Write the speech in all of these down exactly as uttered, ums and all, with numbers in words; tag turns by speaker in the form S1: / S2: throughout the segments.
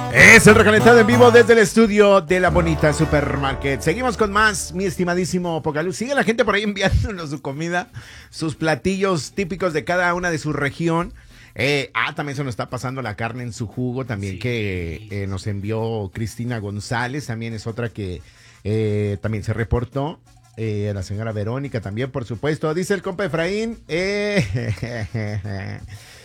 S1: Es el recalentado en vivo desde el estudio de la bonita Supermarket. Seguimos con más, mi estimadísimo Pocaluz. Sigue la gente por ahí enviándonos su comida, sus platillos típicos de cada una de su región. Eh, ah, también se nos está pasando la carne en su jugo, también sí. que eh, nos envió Cristina González, también es otra que eh, también se reportó. Eh, la señora Verónica también, por supuesto. Dice el compa Efraín. Eh,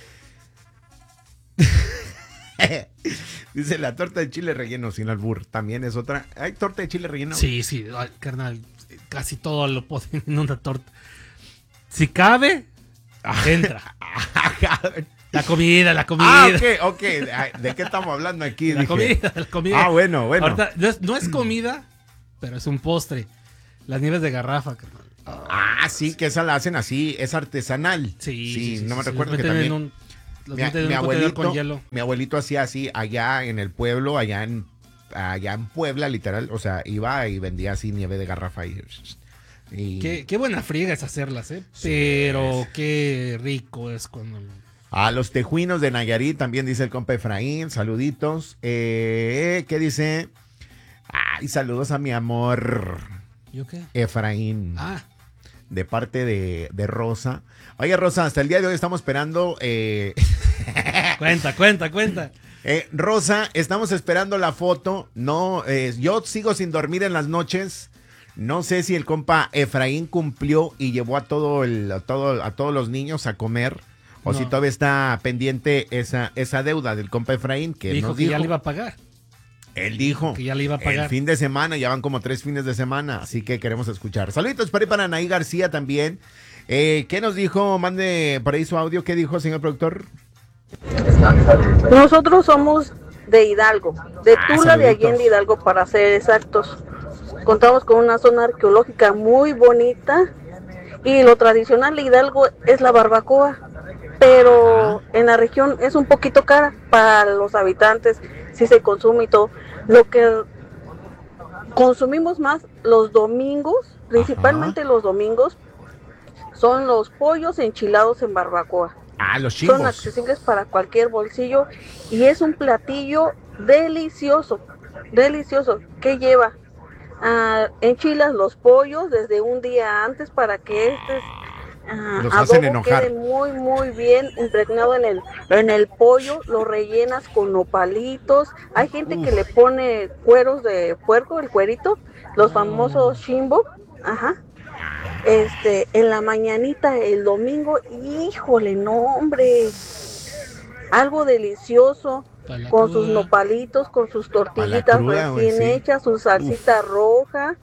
S1: Dice la torta de chile relleno sin albur. También es otra. ¿Hay torta de chile relleno?
S2: Sí, sí, carnal. Casi todo lo ponen en una torta. Si cabe, entra. La comida, la comida.
S1: Ah, ok, ok. ¿De qué estamos hablando aquí?
S2: La
S1: Dije.
S2: comida, la comida.
S1: Ah, bueno, bueno.
S2: Ahorita, no, es, no es comida, pero es un postre. Las nieves de garrafa, carnal.
S1: Ah, sí, que esa la hacen así, es artesanal.
S2: Sí,
S1: sí,
S2: sí, sí
S1: no me
S2: sí,
S1: recuerdo
S2: que
S1: también.
S2: Un,
S1: mi, mi abuelito, mi abuelito hacía así allá en el pueblo, allá en allá en Puebla, literal, o sea, iba y vendía así nieve de garrafa y, y...
S2: Qué, qué buena friega es hacerlas, ¿eh? Sí, pero es. Qué rico es cuando...
S1: A los tejuinos de Nayarit también dice el compa Efraín, saluditos. Eh, ¿Qué dice? Ay, saludos a mi amor.
S2: ¿Yo qué?
S1: Efraín.
S2: Ah.
S1: De parte de, de Rosa. Oye, Rosa, hasta el día de hoy estamos esperando... Eh...
S2: cuenta, cuenta, cuenta.
S1: Eh, Rosa, estamos esperando la foto. No, eh, yo sigo sin dormir en las noches. No sé si el compa Efraín cumplió y llevó a todo el, a todo, a todos los niños a comer. O no. Si todavía está pendiente esa, esa deuda del compa Efraín que
S2: dijo
S1: nos
S2: que
S1: dijo.
S2: ya le iba a pagar.
S1: Él dijo
S2: que ya le iba a pagar.
S1: El fin de semana, ya van como tres fines de semana, así que queremos escuchar. Saluditos para, para Anaí García también. Eh, ¿Qué nos dijo? Mande por ahí su audio. ¿Qué dijo, señor productor?
S3: Nosotros somos de Hidalgo, de ah, Tula de Allende Hidalgo para ser exactos. Contamos con una zona arqueológica muy bonita y lo tradicional de Hidalgo es la barbacoa, pero en la región es un poquito cara para los habitantes, si se consume y todo. Lo que consumimos más los domingos, principalmente Ajá. los domingos, son los pollos enchilados en barbacoa.
S1: Ah, los chivos.
S3: Son accesibles para cualquier bolsillo y es un platillo delicioso, delicioso. ¿Qué lleva? Uh, enchilas los pollos desde un día antes para que este uh, adobo quede muy muy bien impregnado en el en el pollo. Lo rellenas con nopalitos. Hay gente Uf. que le pone cueros de puerco, el cuerito, los famosos chimbo. Ajá. Este, en la mañanita, el domingo, híjole, no hombre, algo delicioso, con sus nopalitos, con sus tortillitas cruda, recién wey, sí. hechas, su salsita Uf. roja,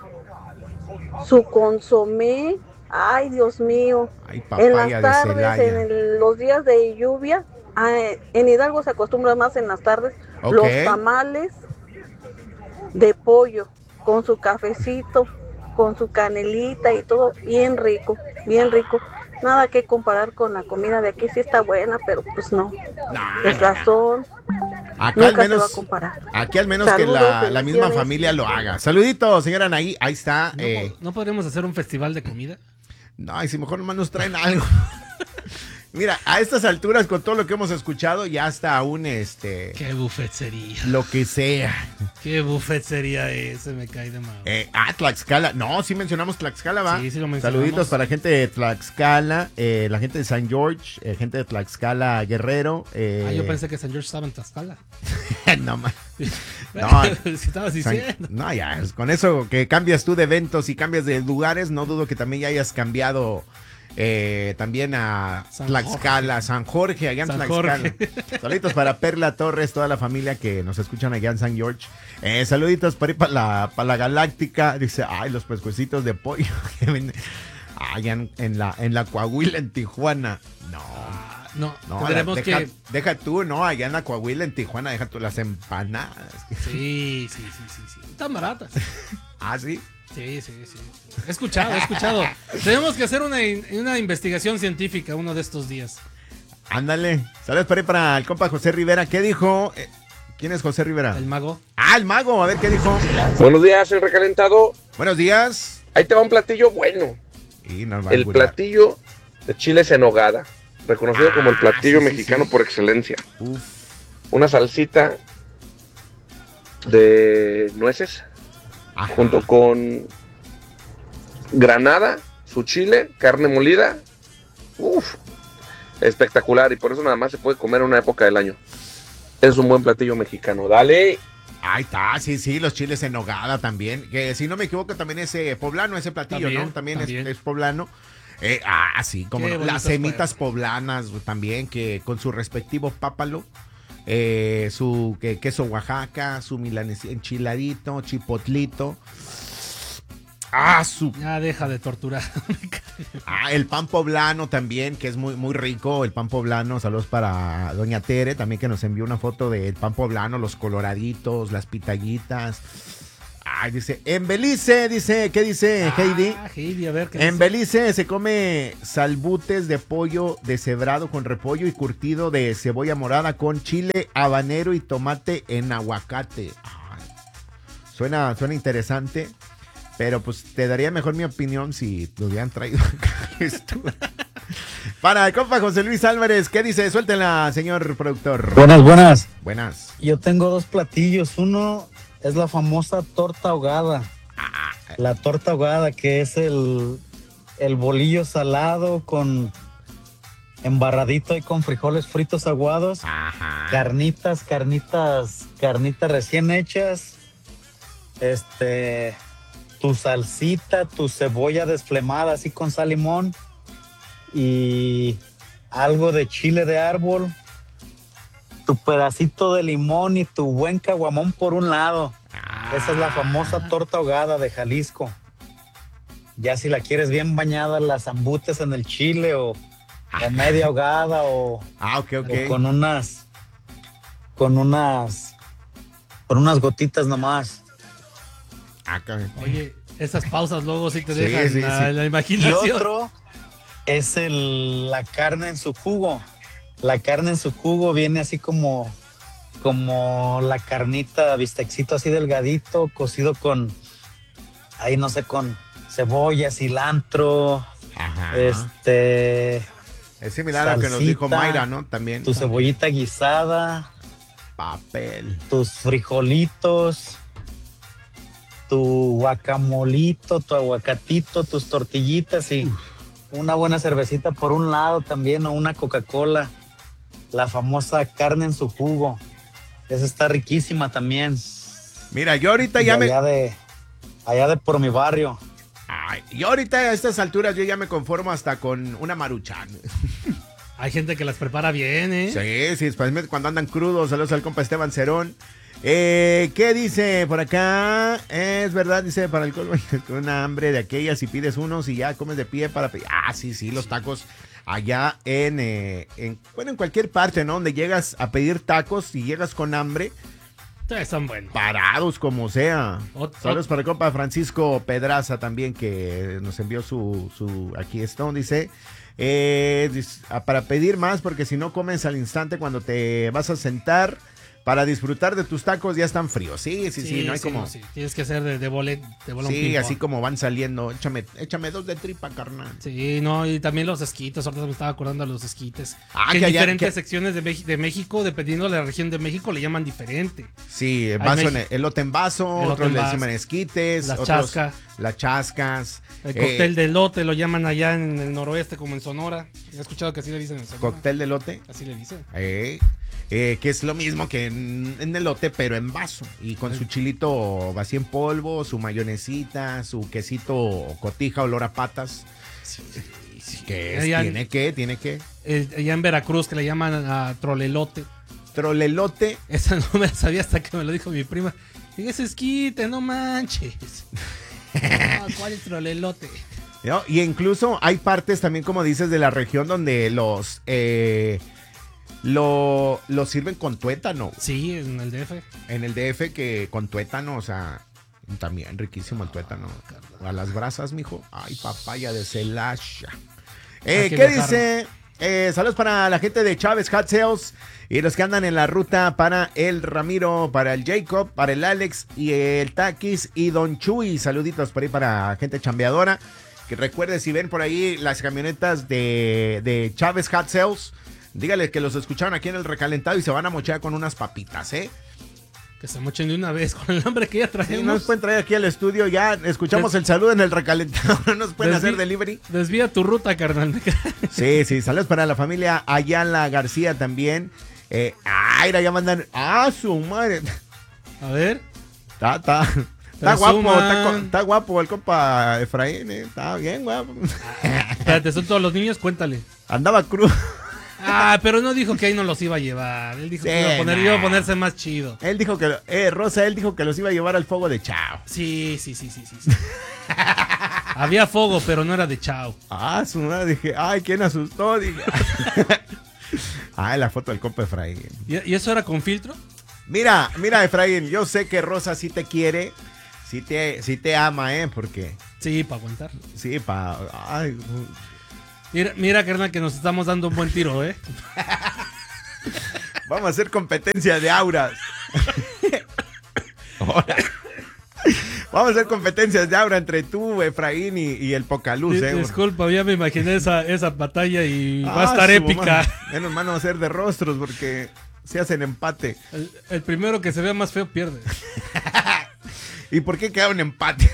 S3: su consomé, ay Dios mío,
S1: ay,
S3: en las tardes, en el, los días de lluvia, ay, en Hidalgo se acostumbra más en las tardes, okay. los tamales de pollo, con su cafecito, con su canelita y todo, bien rico, bien rico. Nada que comparar con la comida de aquí, sí está buena, pero pues no.
S1: No,
S3: es razón.
S1: Acá
S3: Nunca
S1: al menos,
S3: se va a comparar.
S1: Aquí al menos Saludos, que la, la misma familia lo haga. Saluditos, señora Anaí, ahí está.
S2: ¿No,
S1: eh.
S2: ¿No podremos hacer un festival de comida?
S1: No, y si mejor nomás nos traen algo. Mira, a estas alturas, con todo lo que hemos escuchado, ya está un este.
S2: Qué buffet sería.
S1: Lo que sea.
S2: Qué buffet sería ese, me cae de mal.
S1: Eh, ah, Tlaxcala. No, sí mencionamos Tlaxcala, ¿va?
S2: Sí, sí lo mencionamos.
S1: Saluditos para la gente de Tlaxcala, eh, la gente de San George, eh, gente de Tlaxcala Guerrero. Eh...
S2: Ah, yo pensé que San George estaba en Tlaxcala.
S1: no, man. No,
S2: si estabas diciendo.
S1: San... No, ya, con eso que cambias tú de eventos y cambias de lugares, no dudo que también ya hayas cambiado. Eh, también a San Tlaxcala, Jorge. San Jorge, allá en San Tlaxcala. Saluditos para Perla Torres, toda la familia que nos escuchan allá en San George. Eh, saluditos para, para, la, para la Galáctica. Dice, ay, los pescuecitos de pollo. Allá en, en, la, en la Coahuila, en Tijuana. No.
S2: No,
S1: no la, deja, que... deja tú, no, allá en la Coahuila, en Tijuana, deja tú las empanadas.
S2: Sí, sí, sí, sí, sí. Están baratas.
S1: Ah, sí.
S2: Sí, sí, sí. He escuchado, he escuchado. Tenemos que hacer una, una investigación científica uno de estos días.
S1: Ándale. Saludos para, para el compa José Rivera. ¿Qué dijo? ¿Quién es José Rivera?
S2: El mago.
S1: Ah, el mago. A ver, ¿qué dijo?
S4: Buenos días, el recalentado.
S1: Buenos días.
S4: Ahí te va un platillo bueno.
S1: Y no
S4: el platillo de chiles en nogada. Reconocido ah, como el platillo sí, mexicano sí, sí. por excelencia. Uf. Una salsita de nueces,
S1: Ajá.
S4: junto con granada, su chile, carne molida. Uf, espectacular, y por eso nada más se puede comer en una época del año. Es un buen platillo mexicano. Dale.
S1: Ahí está, sí, sí, los chiles en nogada también. Que si no me equivoco, también es eh, poblano ese platillo,
S2: También,
S1: ¿no? También,
S2: también.
S1: Es, es poblano. Eh, ah, sí, como
S2: Qué
S1: no. Las
S2: bonitos
S1: semitas
S2: pueblos.
S1: poblanas también, que con su respectivo pápalo, eh, su que, queso Oaxaca, su milanes enchiladito, chipotlito. Ah, su.
S2: Ya deja de torturar.
S1: Ah, el pan poblano también, que es muy, muy rico, el pan poblano. Saludos para doña Tere, también que nos envió una foto del pan poblano, los coloraditos, las pitaguitas. Ay, dice, en Belice, dice, ¿qué dice Heidi?
S2: Ah, Heidi, a ver qué
S1: En
S2: dice?
S1: Belice se come salbutes de pollo deshebrado con repollo y curtido de cebolla morada con chile habanero y tomate en aguacate. Ay, suena, suena interesante, pero pues te daría mejor mi opinión si lo hubieran traído acá. Para el compa José Luis Álvarez, ¿qué dice? Suéltenla, señor productor.
S5: Buenas, buenas.
S1: Buenas.
S5: Yo tengo dos platillos. Uno es la famosa torta ahogada. La torta ahogada, que es el, el bolillo salado con embarradito y con frijoles fritos aguados,
S1: Ajá.
S5: carnitas, carnitas, carnitas recién hechas, este, tu salsita, tu cebolla desflemada así con sal y limón y algo de chile de árbol, tu pedacito de limón y tu buen caguamón por un lado. Esa es la famosa torta ahogada de Jalisco. Ya si la quieres bien bañada, las embutes en el chile o, o media ahogada o,
S1: Ah, ok, ok.
S5: o con unas con unas con unas gotitas nomás.
S1: Ah, cabrón.
S2: Oye, esas pausas luego sí te
S1: Sí,
S2: dejan
S1: sí,
S2: la,
S1: sí.
S2: la
S5: Y
S2: imaginación.
S5: otro es el, la carne en su jugo. La carne en su jugo viene así como, como la carnita, bistecito así delgadito, cocido con, ahí no sé, con cebolla, cilantro,
S1: Ajá.
S5: este,
S1: Es similar a lo que nos dijo
S5: salsita,
S1: Mayra, ¿no? También.
S5: tu cebollita guisada,
S1: Papel.
S5: tus frijolitos, tu guacamolito, tu aguacatito, tus tortillitas y una buena cervecita por un lado también o una Coca-Cola. La famosa carne en su jugo. Esa está riquísima también.
S1: Mira, yo ahorita ya
S5: Y
S1: me...
S5: allá de, allá de por mi barrio.
S1: Ay, yo ahorita a estas alturas yo ya me conformo hasta con una maruchan.
S2: Hay gente que las prepara bien, ¿eh?
S1: Sí, sí, especialmente cuando andan crudos. Saludos al compa Esteban Cerón. Eh, ¿Qué dice por acá? Es verdad, dice, para el colmo, una hambre de aquellas y pides unos y ya comes de pie para pedir. Ah, sí, sí, los tacos allá en, eh, en, bueno, en cualquier parte, ¿no? Donde llegas a pedir tacos y llegas con hambre,
S2: Sí, son buenos.
S1: parados como sea.
S2: Ot-
S1: Saludos para el compa Francisco Pedraza también, que nos envió su, su aquí está, dice, eh, dice, ah, para pedir más, porque si no comes al instante cuando te vas a sentar para disfrutar de tus tacos ya están fríos. Sí, sí, sí, no hay como...
S2: sí. Tienes que hacer de, de bolet, de bolón
S1: Sí,
S2: ping-pong.
S1: así como van saliendo. Échame, échame dos de tripa, carnal.
S2: Sí, no, y también los esquites. Ahorita me estaba acordando de los esquites.
S1: Ah,
S2: que
S1: que
S2: en
S1: allá-
S2: diferentes
S1: que-
S2: secciones de, Meji- de México, dependiendo de la región de México, le llaman diferente.
S1: Sí,
S2: Hay
S1: vaso en
S2: Meji-
S1: elote en vaso,
S2: Elote
S1: otros
S2: en
S1: le
S2: vaso.
S1: decimos esquites,
S2: Las
S1: otros
S2: chascas.
S1: las chascas.
S2: El
S1: eh,
S2: cóctel de elote lo llaman allá en el noroeste, como en Sonora. He escuchado que así le dicen en Sonora.
S1: cóctel de elote.
S2: Así le dicen.
S1: Eh, eh, que es lo mismo que en, en elote, pero en vaso. Y con su chilito así en polvo, su mayonesita, su quesito cotija, olor a patas. Que es,
S2: Allá-
S1: tiene que, tiene que.
S2: El- allá en Veracruz, que le llaman a trolelote.
S1: Trolelote.
S2: Esa no me la sabía hasta que me lo dijo mi prima. Y ese esquite, no manches. No, ¿cuál es trolelote?
S1: ¿no? Y incluso hay partes también, como dices, de la región donde los eh, lo, lo sirven con tuétano.
S2: Sí, en el D F.
S1: En el D F que con tuétano, o sea, también riquísimo el tuétano. A las brasas, mijo. Ay, papaya de Celasha. Eh,
S2: Hay que
S1: ¿Qué
S2: viajar.
S1: dice? Eh, saludos para la gente de Chávez Hot Sales y los que andan en la ruta, para el Ramiro, para el Jacob, para el Alex y el Taquis y Don Chuy. Saluditos por ahí para gente chambeadora. Que recuerde, si ven por ahí las camionetas de, de Chávez Hot Sales, dígale que los escucharon aquí en el recalentado y se van a mochar con unas papitas, ¿eh?
S2: Que se mochen de una vez con el hambre que ya traemos.
S1: Sí, no nos pueden traer aquí al estudio, ya escuchamos Des... el saludo en el recalentado, no nos pueden Desvi... hacer delivery.
S2: Desvía tu ruta, carnal.
S1: Sí, sí, saludos para la familia Ayala García también. Eh, ay, ya mandan. Ah, su madre.
S2: A ver.
S1: Está, está. Está guapo, está, está guapo el compa Efraín, eh, está bien guapo.
S2: Ah, espérate, son todos los niños, cuéntale.
S1: Andaba crudo.
S2: Ah, pero no dijo que ahí no los iba a llevar. Él dijo sí, que iba a, poner, nah. iba a ponerse más chido.
S1: Él dijo que, eh, Rosa, él dijo que los iba a llevar al fuego de Chao.
S2: Sí, sí, sí, sí, sí. sí. Había fuego, pero no era de Chao.
S1: Ah, su madre, dije, ay, ¿quién asustó? Dije. Ay, la foto del compa Efraín.
S2: ¿Y, ¿Y eso era con filtro?
S1: Mira, mira, Efraín, yo sé que Rosa sí te quiere, sí te, sí te ama, ¿eh? Porque...
S2: Sí, para aguantar.
S1: Sí, para... Ay...
S2: Mira, mira, carnal, que nos estamos dando un buen tiro, ¿eh?
S1: Vamos a hacer competencia de auras. Vamos a hacer competencias de aura entre tú, Efraín y, y el Pocaluz, ¿eh?
S2: Disculpa, ya me imaginé esa, esa batalla y ah, va a estar épica.
S1: Mamá. Menos mal no va a ser de rostros porque se hacen empate.
S2: El, el primero que se vea más feo pierde.
S1: ¿Y por qué queda un empate?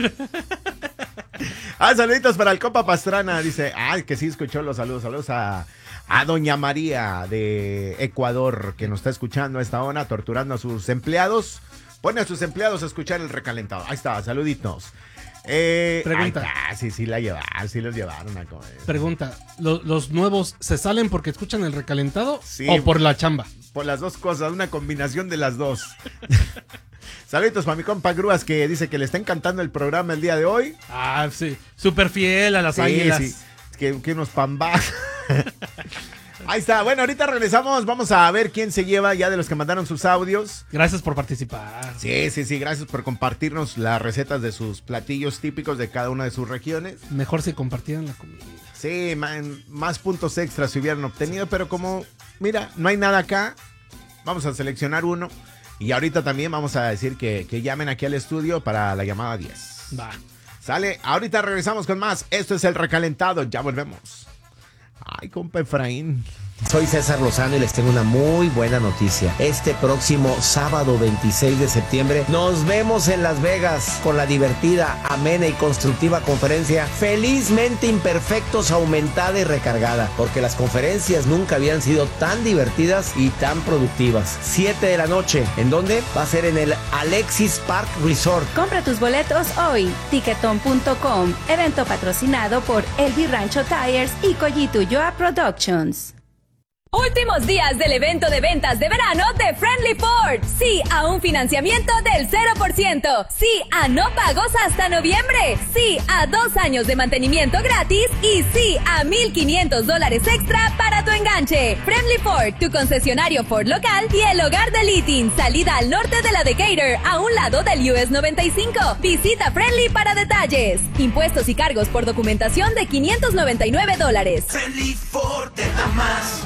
S1: Ah, saluditos para el compa Pastrana. Dice, ay, que sí escuchó los saludos. Saludos a, a Doña María de Ecuador, que nos está escuchando a esta hora, torturando a sus empleados. Pone a sus empleados a escuchar el recalentado. Ahí está, saluditos. Eh,
S2: Pregunta.
S1: Ay, sí, sí la llevaron, sí los llevaron a comer.
S2: Pregunta, ¿lo, ¿los nuevos se salen porque escuchan el recalentado
S1: sí,
S2: o por la chamba?
S1: Por las dos cosas, una combinación de las dos. Saluditos para mi compa Grúas, que dice que le está encantando el programa el día de hoy.
S2: Ah, sí, súper fiel a las
S1: sí,
S2: águilas.
S1: Sí, que, que unos pambas. Ahí está, bueno, ahorita regresamos, vamos a ver quién se lleva ya de los que mandaron sus audios.
S2: Gracias por participar.
S1: Sí, sí, sí, gracias por compartirnos las recetas de sus platillos típicos de cada una de sus regiones.
S2: Mejor si compartieran la comida.
S1: Sí, man, más puntos extras se hubieran obtenido, pero como, mira, no hay nada acá, vamos a seleccionar uno. Y ahorita también vamos a decir que, que llamen aquí al estudio para la llamada diez.
S2: Va.
S1: Sale, ahorita regresamos con más. Esto es El Recalentado, ya volvemos. Ay, compa Efraín.
S6: Soy César Lozano y les tengo una muy buena noticia. Este próximo sábado veintiséis de septiembre nos vemos en Las Vegas con la divertida, amena y constructiva conferencia Felizmente Imperfectos, aumentada y recargada, porque las conferencias nunca habían sido tan divertidas y tan productivas. siete de la noche, ¿en dónde? Va a ser en el Alexis Park Resort.
S7: Compra tus boletos hoy, tiquetón punto com, evento patrocinado por Elvi Rancho Tires y Collito Ulloa Productions.
S8: Últimos días del evento de ventas de verano de Friendly Ford. Sí a un financiamiento del cero por ciento. Sí a no pagos hasta noviembre. Sí a dos años de mantenimiento gratis. Y sí a mil quinientos dólares extra para tu enganche. Friendly Ford, tu concesionario Ford local y el hogar de Littin. Salida al norte de la Decatur, a un lado del U S noventa y cinco. Visita Friendly para detalles. Impuestos y cargos por documentación de quinientos noventa y nueve dólares.
S9: Friendly Ford te da más.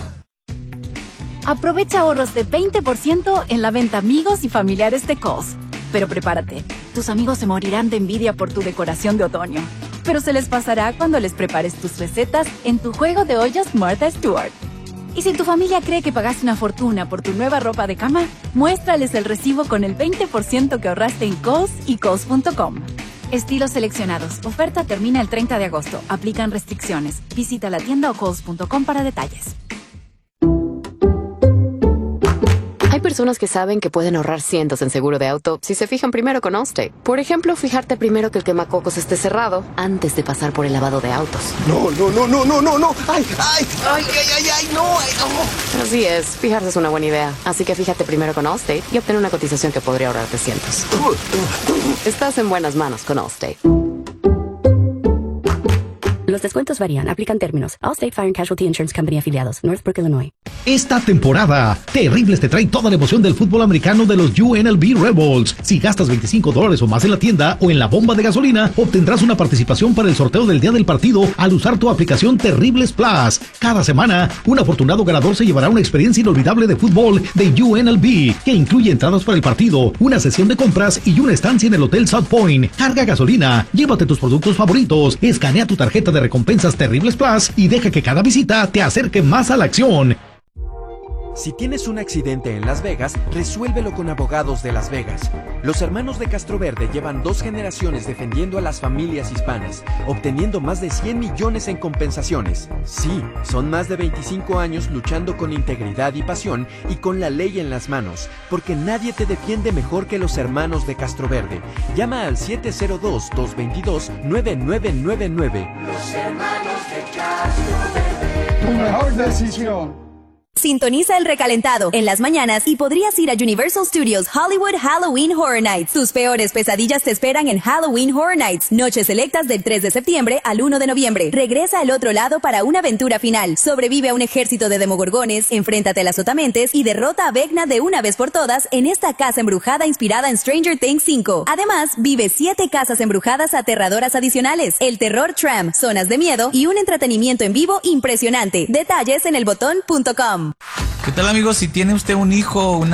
S10: Aprovecha ahorros de veinte por ciento en la venta amigos y familiares de Kohl's. Pero prepárate, tus amigos se morirán de envidia por tu decoración de otoño. Pero se les pasará cuando les prepares tus recetas en tu juego de ollas Martha Stewart. Y si tu familia cree que pagaste una fortuna por tu nueva ropa de cama, muéstrales el recibo con el veinte por ciento que ahorraste en Kohl's y Kohl's punto com. Estilos seleccionados. Oferta termina el treinta de agosto. Aplican restricciones. Visita la tienda o Kohl's punto com para detalles.
S11: Hay personas que saben que pueden ahorrar cientos en seguro de auto si se fijan primero con Allstate. Por ejemplo, fijarte primero que el quemacocos esté cerrado antes de pasar por el lavado de autos.
S9: No, no, no, no, no, no, no. Ay, ay, ay, ay, ay, ay, no. Ay, no.
S11: Así es, fijarse es una buena idea. Así que fíjate primero con Allstate y obtén una cotización que podría ahorrarte cientos. Estás en buenas manos con Allstate.
S12: Los descuentos varían. Aplican términos. Allstate Fire and Casualty Insurance Company afiliados. Northbrook, Illinois.
S13: Esta temporada, Terribles te trae toda la emoción del fútbol americano de los U N L V Red Bulls. Si gastas veinticinco dólares o más en la tienda o en la bomba de gasolina, obtendrás una participación para el sorteo del día del partido al usar tu aplicación Terribles Plus. Cada semana, un afortunado ganador se llevará una experiencia inolvidable de fútbol de U N L V, que incluye entradas para el partido, una sesión de compras y una estancia en el Hotel South Point. Carga gasolina, llévate tus productos favoritos, escanea tu tarjeta de recompensas Terribles Plus y deja que cada visita te acerque más a la acción.
S14: Si tienes un accidente en Las Vegas, resuélvelo con Abogados de Las Vegas. Los hermanos de Castroverde llevan dos generaciones defendiendo a las familias hispanas, obteniendo más de cien millones en compensaciones. Sí, son más de veinticinco años luchando con integridad y pasión y con la ley en las manos, porque nadie te defiende mejor que los hermanos de Castroverde. Llama al siete cero dos, dos dos dos, nueve nueve nueve nueve.
S15: Los hermanos de Castroverde. Tu mejor decisión.
S8: Sintoniza El Recalentado en las mañanas y podrías ir a Universal Studios Hollywood Halloween Horror Nights. Tus peores pesadillas te esperan en Halloween Horror Nights. Noches selectas del tres de septiembre al uno de noviembre. Regresa al otro lado para una aventura final. Sobrevive a un ejército de demogorgones, enfréntate a las otamentes y derrota a Vecna de una vez por todas en esta casa embrujada inspirada en Stranger Things cinco. Además, vive siete casas embrujadas aterradoras adicionales, el terror tram, zonas de miedo y un entretenimiento en vivo impresionante. Detalles en el botón punto com.
S16: ¿Qué tal, amigos? Si tiene usted un hijo o una